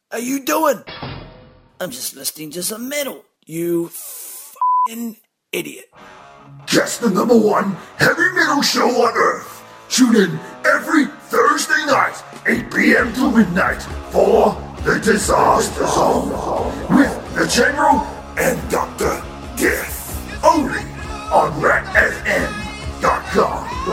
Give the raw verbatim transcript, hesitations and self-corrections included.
are you doing? I'm just listening to some metal. You f***ing idiot. Just the number one heavy metal show on Earth. Tune in every Thursday night, eight p.m. to midnight, for The Disaster Zone with the General